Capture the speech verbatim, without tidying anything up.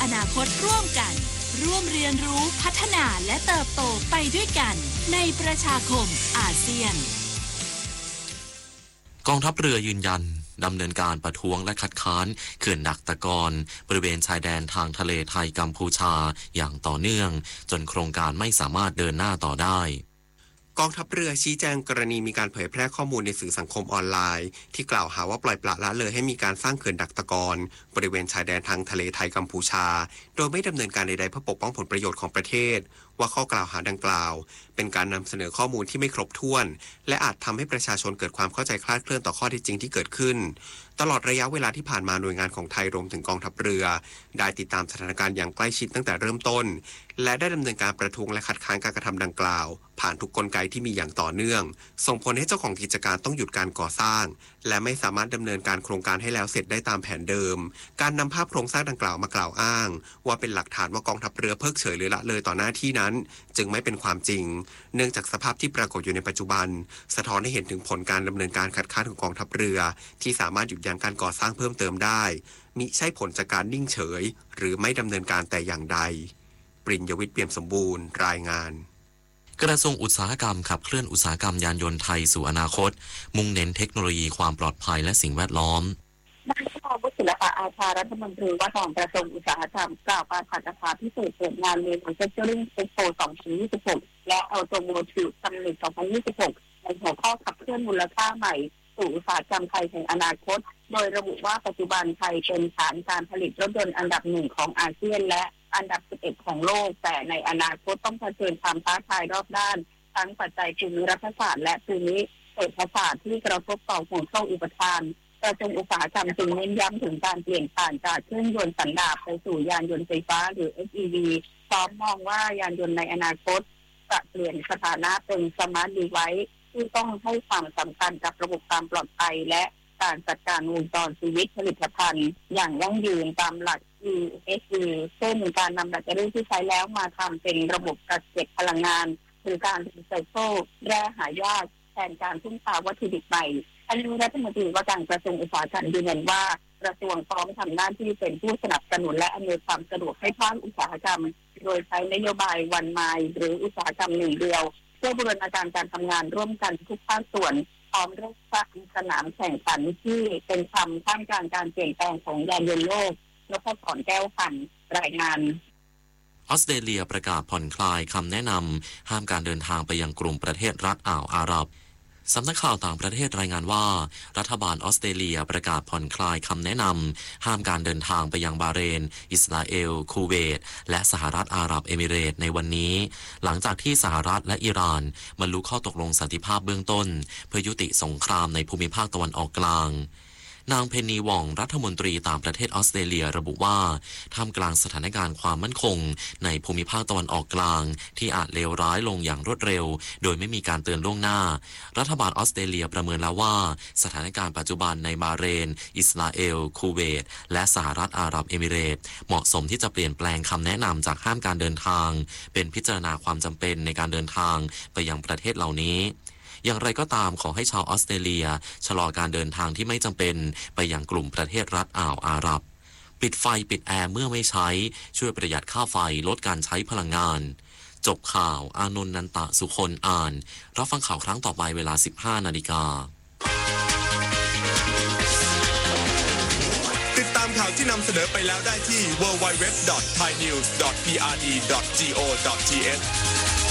อนาคตร่วมกันร่วมเรียนรู้พัฒนาและเติบโตไปด้วยกันในประชาคมอาเซียนกองทัพเรือยืนยันดำเนินการประท้วงและคัดค้านเขื่อนดักตะกอนบริเวณชายแดนทางทะเลไทยกัมพูชาอย่างต่อเนื่องจนโครงการไม่สามารถเดินหน้าต่อได้กองทัพเรือชี้แจงกรณีมีการเผยแพร่ข้อมูลในสื่อสังคมออนไลน์ที่กล่าวหาว่าปล่อยปละละเลยให้มีการสร้างเขื่อนดักตะกอนบริเวณชายแดนทางทะเลไทยกัมพูชาโดยไม่ดำเนินการใดๆเพื่อปกป้องผลประโยชน์ของประเทศว่าข้อกล่าวหาดังกล่าวเป็นการนำเสนอข้อมูลที่ไม่ครบถ้วนและอาจทำให้ประชาชนเกิดความเข้าใจคลาดเคลื่อนต่อข้อเท็จจริงที่เกิดขึ้นตลอดระยะเวลาที่ผ่านมาหน่วยงานของไทยรวมถึงกองทัพเรือได้ติดตามสถานการณ์อย่างใกล้ชิดตั้งแต่เริ่มต้นและได้ดำเนินการประท้วงและคัดค้านการกระทำดังกล่าวผ่านทุกกลไกที่มีอย่างต่อเนื่องส่งผลให้เจ้าของกิจการต้องหยุดการก่อสร้างและไม่สามารถดำเนินการโครงการให้แล้วเสร็จได้ตามแผนเดิมการนำภาพโครงสร้างดังกล่าวมากล่าวอ้างว่าเป็นหลักฐานว่ากองทัพเรือเพิกเฉยหรือละเลยต่อหน้าที่นั้นจึงไม่เป็นความจริงเนื่องจากสภาพที่ปรากฏอยู่ในปัจจุบันสะท้อนให้เห็นถึงผลการดำเนินการคัดค้านของกองทัพเรือที่สามารถหยุดยั้งการก่อสร้างเพิ่มเติมได้มิใช่ผลจากการนิ่งเฉยหรือไม่ดำเนินการแต่อย่างใดปริญญวิทย์เปี่ยมสมบูรณ์รายงานกระทรวงอุตสาหกรรมขับเคลื่อนอุตสาหกรรมยานยนต์ไทยสู่อนาคตมุ่งเน้นเทคโนโลยีความปลอดภัยและสิ่งแวดล้อมนายชวุฒิศิลปะอาชารัฐมนตรีว่าการกระทรวงอุตสาหกรรมกล่าวการผ่านสภาพิเศษเปิดงาน Manufacturing Expo สองพันยี่สิบหกและ Automotive Summit สองพันยี่สิบหกในหัวข้อขับเคลื่อนมูลค่าใหม่สู่อุตสาหกรรมไทยแห่งอนาคตโดยระบุว่าปัจจุบันไทยเป็นฐานการผลิตรถยนต์อันดับหนึ่งของอาเซียนและอันดับสิบเอ็ดของโลกแต่ในอนาคตต้องเผชิญความท้าทายรอบด้านทั้งปัจจัยภูมิรัฐศาสตร์และภูมิเศรษฐศาสตร์ที่กระทบต่อห่วงโซ่อุปทานกระทรวงอุตสาหกรรมจึงเน้นย้ำถึงการเปลี่ยนผ่านจากเครื่องยนต์สันดาปไปสู่ยานยนต์ไฟฟ้าหรือ เอส อี วี พร้อมมองว่ายานยนต์ในอนาคตจะเปลี่ยนสถานะเป็นสมาร์ทดีไวซ์ที่ต้องให้ความสำคัญกับระบบความปลอดภัยและการจัดการวงจรชีวิตผลิตภัณฑ์อย่างยั่งยืนตามหลัก อี เอส จี เช่นการนำแบตเตอรี่ที่ใช้แล้วมาทำเป็นระบบกักเก็บพลังงานหรือการรีไซเคิลแร่หายากแทนการพึ่งพาวัตถุดิบใหม่อันนี้รัฐมนตรีว่าการกระทรวงอุตสาหกรรมยืนยันว่ากระทรวงพร้อมทำหน้าที่เป็นผู้สนับสนุนและอำนวยความสะดวกให้ภาคอุตสาหกรรมโดยใช้นโยบายวันไมล์หรืออุตสาหกรรมหนึ่งเดียวเพื่อบูรณาการการทำงานร่วมกันทุกภาคส่วนพร้อมเร่งสร้างสนามแข่งขันที่เป็นธรรมท่ามกลางการเปลี่ยนแปลงของยานยนต์โลกนพศรแก้วพันธ์รายงานออสเตรเลียประกาศผ่อนคลายคำแนะนำห้ามการเดินทางไปยังกลุ่มประเทศรัฐอ่าวอาหรับสำนักข่าวต่างประเทศรายงานว่ารัฐบาลออสเตรเลียประกาศผ่อนคลายคำแนะนำห้ามการเดินทางไปยังบาห์เรนอิสราเอลคูเวตและสหรัฐอาหรับเอมิเรตส์ในวันนี้หลังจากที่สหรัฐและอิหร่านบรรลุข้อตกลงสันติภาพเบื้องต้นเพื่อยุติสงครามในภูมิภาคตะวันออกกลางนางเพนนีวองรัฐมนตรีต่างประเทศออสเตรเลียระบุว่าท่ามกลางสถานการณ์ความมั่นคงในภูมิภาคตะวันออกกลางที่อาจเลวร้ายลงอย่างรวดเร็วโดยไม่มีการเตือนล่วงหน้ารัฐบาลออสเตรเลียประเมินแล้วว่าสถานการณ์ปัจจุบันในบาห์เรนอิสราเอลคูเวตและสหรัฐอาหรับเอมิเรตส์เหมาะสมที่จะเปลี่ยนแปลงคำแนะนำจากห้ามการเดินทางเป็นพิจารณาความจำเป็นในการเดินทางไปยังประเทศเหล่านี้อย่างไรก็ตามขอให้ชาวออสเตรเลียชะลอการเดินทางที่ไม่จำเป็นไปยังกลุ่มประเทศรัฐอ่าวอาหรับปิดไฟปิดแอร์เมื่อไม่ใช้ช่วยประหยัดค่าไฟลดการใช้พลังงานจบข่าวอานนท์นันตะสุคนอ่านรับฟังข่าวครั้งต่อไปเวลา สิบห้านาฬิกาติดตามข่าวที่นำเสนอไปแล้วได้ที่ ดับเบิลยู ดับเบิลยู ดับเบิลยู ดอท ไทยนิวส์ ดอท พี อาร์ ดี ดอท โก ดอท ที เอช